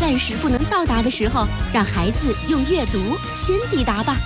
暂时不能到达的时候，让孩子用阅读先抵达吧。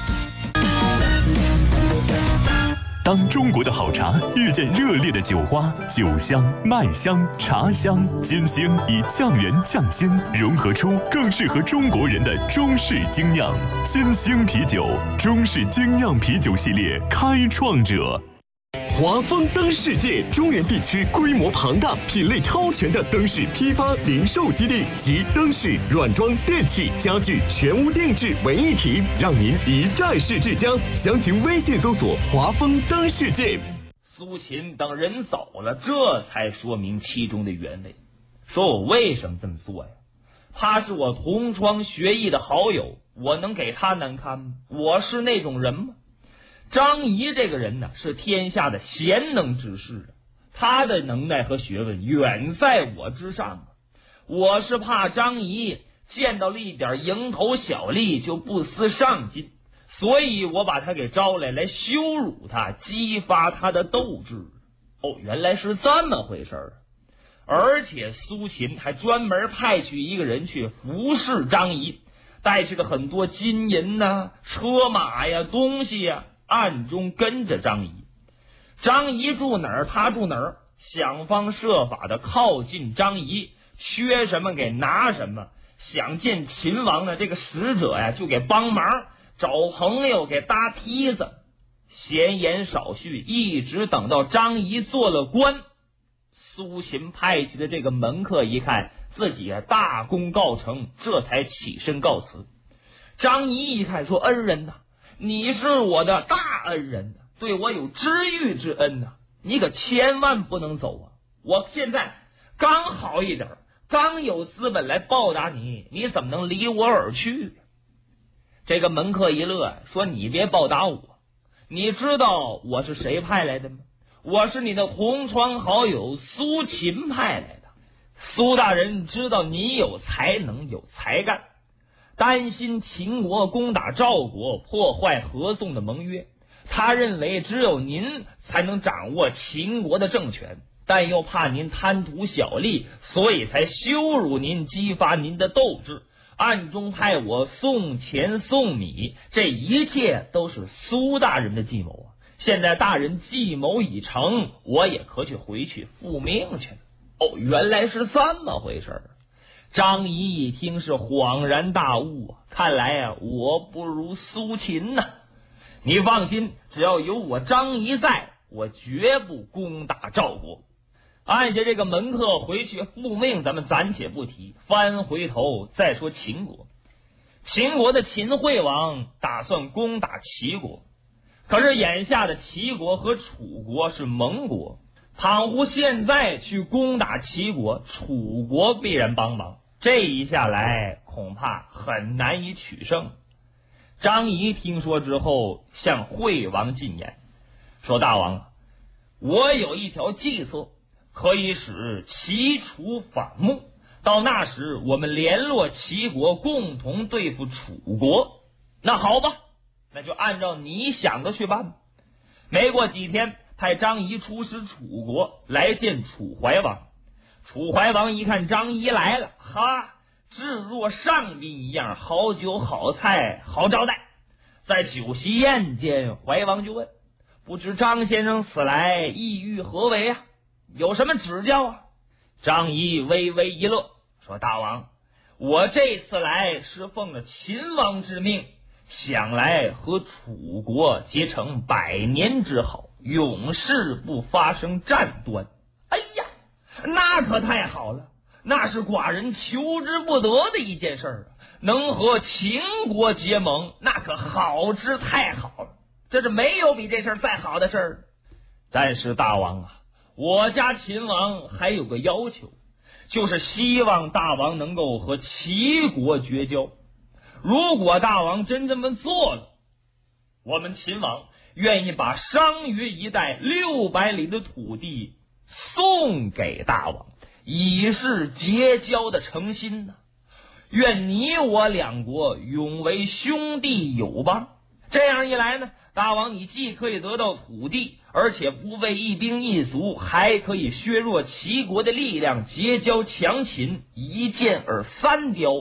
当中国的好茶遇见热烈的酒花，酒香、麦香、茶香，金星以匠人匠心融合出更适合中国人的中式精酿。金星啤酒，中式精酿啤酒系列开创者。华丰灯世界中原地区规模庞大、品类超全的灯饰批发零售基地，集灯饰、软装、电器、家具全屋定制为一体，让您一站式至家。详情微信搜索华丰灯世界。 苏秦等人走了，这才说明其中的原委。说我为什么这么做呀？他是我同窗学艺的好友，我能给他难堪吗？我是那种人吗？张仪这个人呢，是天下的贤能之士，他的能耐和学问远在我之上。我是怕张仪见到了一点蝇头小利就不思上进，所以我把他给招来羞辱他，激发他的斗志。哦，原来是这么回事儿。而且苏秦还专门派去一个人去服侍张仪，带去了很多金银呐、车马呀、东西呀，暗中跟着张仪。张仪住哪儿他住哪儿，想方设法的靠近张仪，缺什么给拿什么。想见秦王呢，这个使者呀就给帮忙，找朋友给搭梯子。闲言少叙，一直等到张仪做了官，苏秦派去的这个门客一看自己大功告成，这才起身告辞。张仪一看说：恩人呐，你是我的大恩人，对我有知遇之恩呐，你可千万不能走啊！我现在刚好一点，刚有资本来报答你，你怎么能离我而去？这个门客一乐，说：你别报答我，你知道我是谁派来的吗？我是你的同窗好友苏秦派来的。苏大人知道你有才能有才干，担心秦国攻打赵国，破坏合纵的盟约，他认为只有您才能掌握秦国的政权，但又怕您贪图小利，所以才羞辱您，激发您的斗志，暗中派我送钱送米，这一切都是苏大人的计谋啊！现在大人计谋已成，我也可去回去复命去了。哦，原来是这么回事。张仪一听是恍然大悟啊，看来啊，我不如苏秦呐。你放心，只要有我张仪在，我绝不攻打赵国。按下这个门客回去复命，咱们暂且不提，翻回头再说秦国。秦国的秦惠王打算攻打齐国，可是眼下的齐国和楚国是盟国，倘乎现在去攻打齐国，楚国必然帮忙，这一下来恐怕很难以取胜。张仪听说之后，向惠王进言说：大王，我有一条计策，可以使齐楚反目，到那时我们联络齐国，共同对付楚国。那好吧，那就按照你想的去办。没过几天，派张仪出使楚国，来见楚怀王。楚怀王一看张仪来了，哈，置若上宾一样，好酒好菜好招待。在酒席宴间，怀王就问：不知张先生此来意欲何为啊？有什么指教啊？张仪微微一乐，说：大王，我这次来是奉了秦王之命，想来和楚国结成100年之好，永世不发生战端。哎呀，那可太好了，那是寡人求之不得的一件事啊！能和秦国结盟，那可好之太好了，这是没有比这事儿再好的事儿。但是大王啊，我家秦王还有个要求，就是希望大王能够和齐国绝交。如果大王真这么做了，我们秦王愿意把商於一带600里的土地送给大王，以示结交的诚心呢。愿你我两国永为兄弟友邦。这样一来呢，大王你既可以得到土地，而且不为一兵一卒，还可以削弱齐国的力量，结交强秦，一箭而3雕。